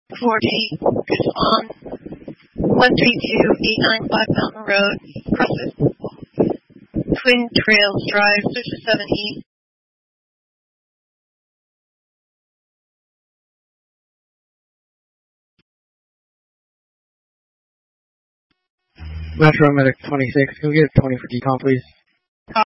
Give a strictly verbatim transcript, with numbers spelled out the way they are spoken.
forty is on one three two eight nine five Mountain Road, crosses Twin Trails Drive, Section seven E. Metro Medic twenty-six, can we get twenty for decom, please?